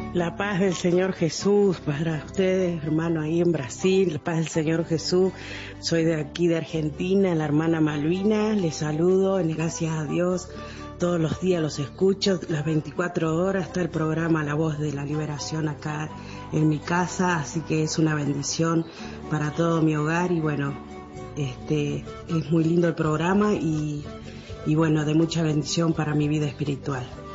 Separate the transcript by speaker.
Speaker 1: La paz del Señor Jesús para ustedes, hermano, ahí en Brasil. La paz del Señor Jesús. Soy de aquí de Argentina, la hermana Malvina. Les saludo, gracias a Dios. Todos los días los escucho, las 24 horas. Está el programa La Voz de la Liberación acá en mi casa, así que es una bendición para todo mi hogar. Y bueno, es muy lindo el programa y bueno, de mucha bendición para mi vida espiritual.